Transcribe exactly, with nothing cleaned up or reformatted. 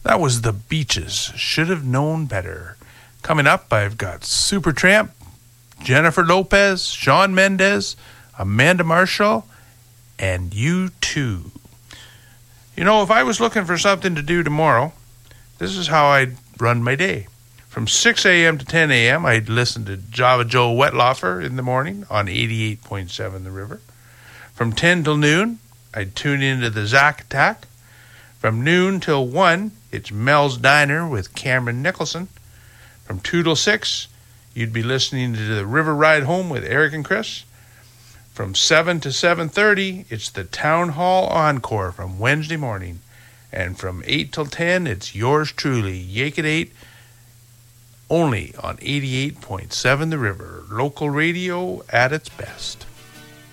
That was the Beaches. Should have known better. Coming up, I've got Supertramp, Jennifer Lopez, Shawn Mendes, Amanda Marshall, and U two. You know, if I was looking for something to do tomorrow, this is how I'd run my day. From six a.m. to ten a.m., I'd listen to Java Joe Wettloffer in the morning on eighty-eight point seven The River. From ten till noon, I'd tune into the Zack Attack. From noon till one, it's Mel's Diner with Cameron Nicholson. From two till six, you'd be listening to the River Ride Home with Eric and Chris. From seven to seven thirty, it's the Town Hall Encore from Wednesday morning. And from eight till ten, it's yours truly, Yake at eight, only on eighty-eight point seven The River, local radio at its best.